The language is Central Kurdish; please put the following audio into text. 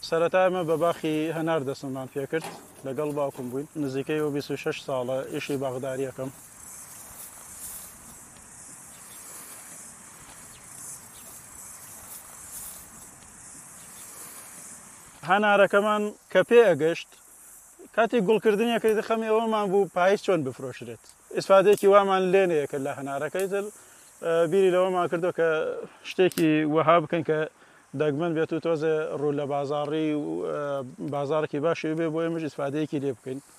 سەرەتا ئێمە بە باخی هەنار دەستمان پێ کرد لەگەڵ باوکم بووین نزیکەی و 26 ساڵە ئیشی باغداریەکەم. هەنارەکەمان کە پێ ئەگەشت کاتی گوڵکردنیەکەی دەخەمی ئەوەمان بوو پاییز چۆن بفرۆشرێت. ئیسفادێکی وامان لێنەیە کرد لە هەنارەکەی تر بیری لەوەمان کردو کە شتێکی وەها بکەین کە دەگمەن بێت و تۆزێ ڕوو لە بازاڕی و بازارێکی باشی بێ بۆ ئێمەش ئیسفادەیەکی لێ بکەین.